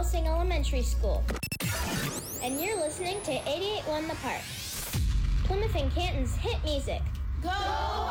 Wellsing Elementary School. And you're listening to 88.1 The Park, Plymouth and Canton's hit music. Go